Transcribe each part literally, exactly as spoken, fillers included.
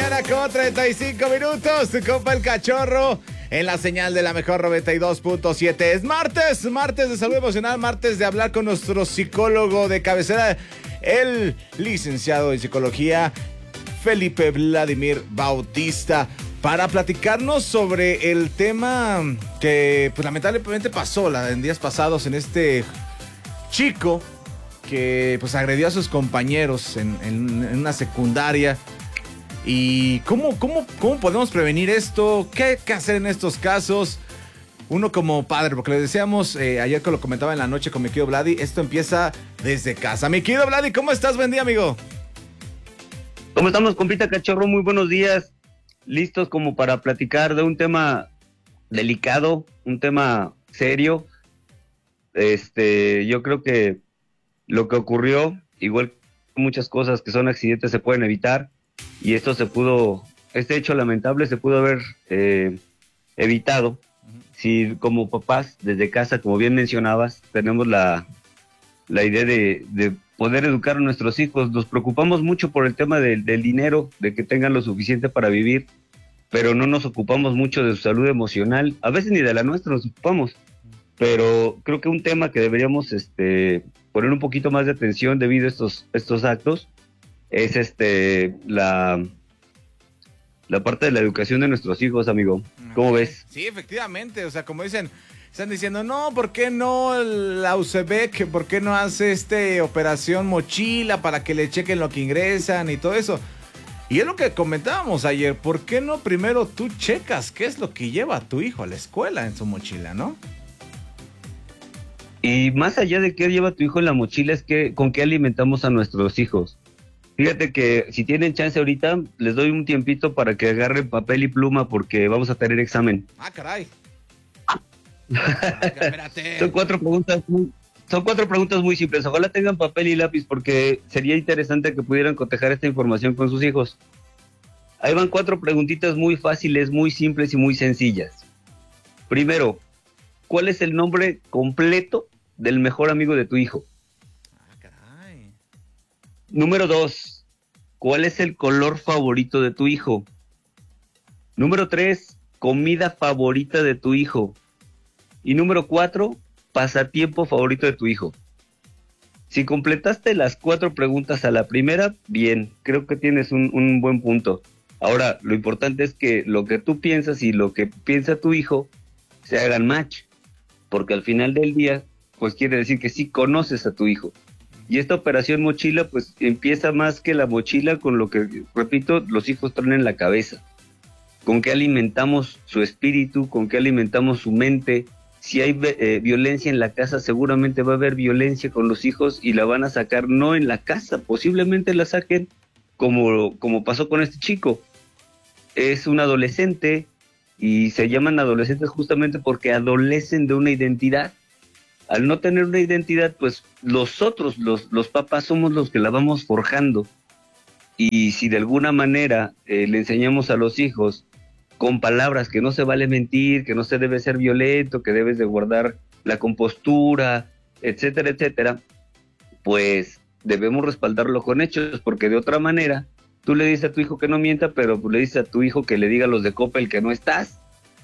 mañana con treinta y cinco minutos. Tu compa el Cachorro en la señal de la mejor noventa y dos punto siete. Es martes, martes de salud emocional, martes de hablar con nuestro psicólogo de cabecera, el licenciado en psicología Felipe Vladimir Bautista, para platicarnos sobre el tema que pues lamentablemente pasó la, en días pasados en este chico que pues agredió a sus compañeros en, en, en una secundaria. ¿Y cómo, cómo, cómo podemos prevenir esto? ¿Qué hay que hacer en estos casos? Uno como padre, porque les decíamos eh, ayer que lo comentaba en la noche con mi querido Vladi, esto empieza desde casa. Mi querido Vladi, ¿cómo estás? Buen día, amigo. ¿Cómo estamos, compita Cachorro? Muy buenos días. Listos como para platicar de un tema delicado, un tema serio. Este, yo creo que lo que ocurrió, igual que muchas cosas que son accidentes, se pueden evitar. Y esto se pudo, este hecho lamentable se pudo haber eh, evitado si como papás desde casa, como bien mencionabas, tenemos la, la idea de, de poder educar a nuestros hijos. Nos preocupamos mucho por el tema del, del dinero, de que tengan lo suficiente para vivir, pero no nos ocupamos mucho de su salud emocional. A veces ni de la nuestra nos ocupamos, pero creo que un tema que deberíamos este, poner un poquito más de atención debido a estos, estos actos es este la, la parte de la educación de nuestros hijos, amigo. ¿Cómo ves? Sí, efectivamente, o sea, como dicen, están diciendo, no, ¿por qué no la U C B E C? ¿Por qué no hace este operación mochila para que le chequen lo que ingresan y todo eso? Y es lo que comentábamos ayer, ¿por qué no primero tú checas qué es lo que lleva a tu hijo a la escuela en su mochila, no? Y más allá de qué lleva tu hijo en la mochila, es que con qué alimentamos a nuestros hijos. Fíjate que si tienen chance ahorita, les doy un tiempito para que agarren papel y pluma porque vamos a tener examen. Ah, caray. Ah, espérate. Son cuatro preguntas muy, son cuatro preguntas muy simples. Ojalá tengan papel y lápiz porque sería interesante que pudieran cotejar esta información con sus hijos. Ahí van cuatro preguntitas muy fáciles, muy simples y muy sencillas. Primero, ¿cuál es el nombre completo del mejor amigo de tu hijo? Número dos, ¿cuál es el color favorito de tu hijo? Número tres, comida favorita de tu hijo. Y número cuatro, pasatiempo favorito de tu hijo. Si completaste las cuatro preguntas a la primera, bien, creo que tienes un, un buen punto. Ahora, lo importante es que lo que tú piensas y lo que piensa tu hijo se hagan match, porque al final del día, pues quiere decir que sí conoces a tu hijo. Y esta operación mochila, pues empieza más que la mochila con lo que, repito, los hijos traen en la cabeza. Con qué alimentamos su espíritu, con qué alimentamos su mente. Si hay eh, violencia en la casa, seguramente va a haber violencia con los hijos y la van a sacar no en la casa, posiblemente la saquen como, como pasó con este chico. Es un adolescente y se llaman adolescentes justamente porque adolecen de una identidad. Al no tener una identidad, pues los otros, los, los papás somos los que la vamos forjando. Y si de alguna manera eh, le enseñamos a los hijos con palabras que no se vale mentir, que no se debe ser violento, que debes de guardar la compostura, etcétera, etcétera, pues debemos respaldarlo con hechos, porque de otra manera tú le dices a tu hijo que no mienta, pero le dices a tu hijo que le diga a los de Coppel que no estás.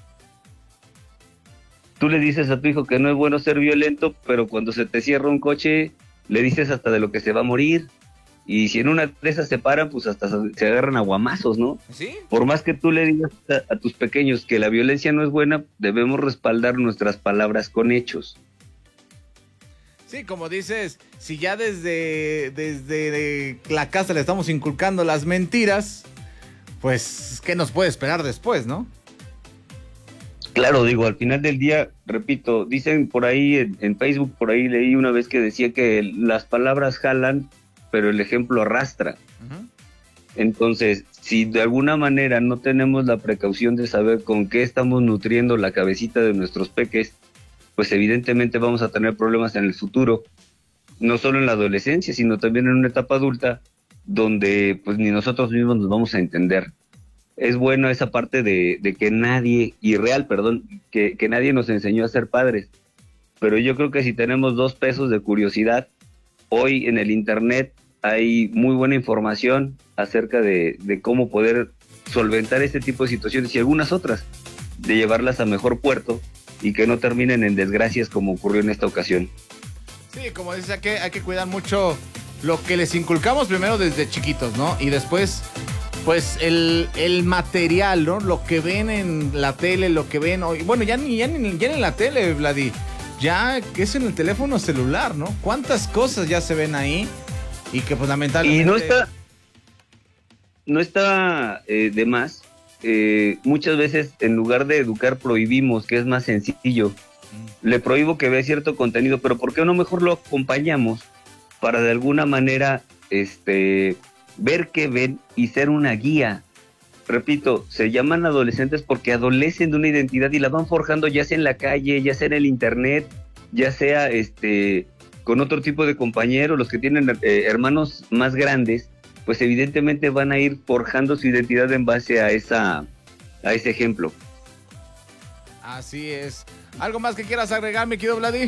Tú le dices a tu hijo que no es bueno ser violento, pero cuando se te cierra un coche, le dices hasta de lo que se va a morir. Y si en una de esas se paran, pues hasta se agarran a guamazos, ¿no? ¿Sí? Por más que tú le digas a, a tus pequeños que la violencia no es buena, debemos respaldar nuestras palabras con hechos. Sí, como dices, si ya desde, desde la casa le estamos inculcando las mentiras, pues, ¿qué nos puede esperar después, no? Claro, digo, al final del día, repito, dicen por ahí en, en Facebook, por ahí leí una vez que decía que las palabras jalan, pero el ejemplo arrastra. Uh-huh. Entonces, si de alguna manera no tenemos la precaución de saber con qué estamos nutriendo la cabecita de nuestros peques, pues evidentemente vamos a tener problemas en el futuro, no solo en la adolescencia, sino también en una etapa adulta, donde pues ni nosotros mismos nos vamos a entender. Es bueno esa parte de, de que nadie, irreal, perdón, que, que nadie nos enseñó a ser padres. Pero yo creo que si tenemos dos pesos de curiosidad, hoy en el internet hay muy buena información acerca de, de cómo poder solventar este tipo de situaciones y algunas otras, de llevarlas a mejor puerto y que no terminen en desgracias como ocurrió en esta ocasión. Sí, como dice, hay que, hay que cuidar mucho lo que les inculcamos primero desde chiquitos, ¿no? Y después, pues, el, el material, ¿no? Lo que ven en la tele, lo que ven hoy. Bueno, ya ni, ya ni, ya ni en la tele, Vladi. Ya que es en el teléfono celular, ¿no? ¿Cuántas cosas ya se ven ahí? Y que, pues, lamentablemente... Y no está, no está eh, de más. Eh, muchas veces, en lugar de educar, prohibimos, que es más sencillo. Mm. Le prohíbo que vea cierto contenido, pero ¿por qué no mejor lo acompañamos para de alguna manera este, ver qué ven y ser una guía? Repito, se llaman adolescentes porque adolecen de una identidad y la van forjando ya sea en la calle, ya sea en el internet, ya sea este, con otro tipo de compañeros, los que tienen eh, hermanos más grandes, pues evidentemente van a ir forjando su identidad en base a, esa, a ese ejemplo. Así es. ¿Algo más que quieras agregar, mi querido Vladi?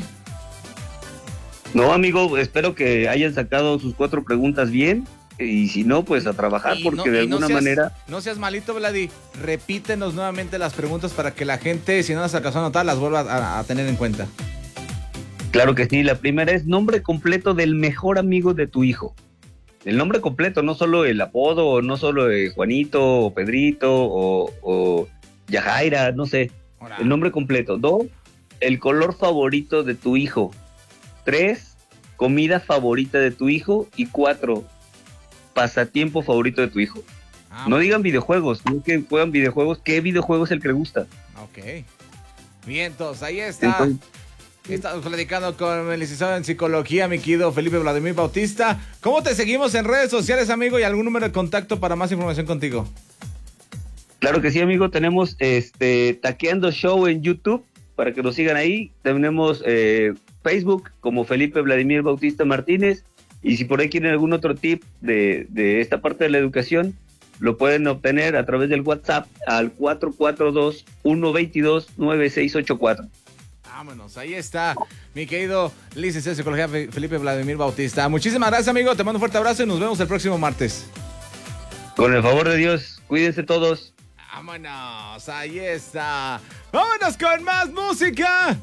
No, amigo, espero que hayan sacado sus cuatro preguntas bien y si no, pues a trabajar, y porque no, de alguna no seas, manera... No seas malito, Vladi, repítenos nuevamente las preguntas para que la gente, si no las alcanzó a anotar, las vuelva a, a tener en cuenta. Claro que sí, la primera es nombre completo del mejor amigo de tu hijo. El nombre completo, no solo el apodo, no solo eh, Juanito o Pedrito o, o Yajaira, no sé. Hola. El nombre completo. Dos, el color favorito de tu hijo. Tres, comida favorita de tu hijo. Y cuatro, pasatiempo favorito de tu hijo. Ah, no digan videojuegos, no que juegan videojuegos. ¿Qué videojuego es el que le gusta? Ok. Bien, entonces ahí está. Entonces, estamos platicando con el licenciado en psicología, mi querido Felipe Vladimir Bautista. ¿Cómo te seguimos en redes sociales, amigo? ¿Y algún número de contacto para más información contigo? Claro que sí, amigo. Tenemos este Taqueando Show en YouTube para que nos sigan ahí. Tenemos eh, Facebook como Felipe Vladimir Bautista Martínez. Y si por ahí quieren algún otro tip de, de esta parte de la educación, lo pueden obtener a través del WhatsApp al cuatro cuatro dos, uno dos dos, nueve seis ocho cuatro. Vámonos, ahí está mi querido licenciado en psicología Felipe Vladimir Bautista. Muchísimas gracias, amigo, te mando un fuerte abrazo y nos vemos el próximo martes. Con el favor de Dios, cuídense todos. Vámonos, ahí está. Vámonos con más música.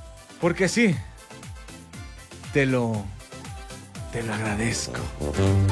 Porque sí, te lo, te lo agradezco.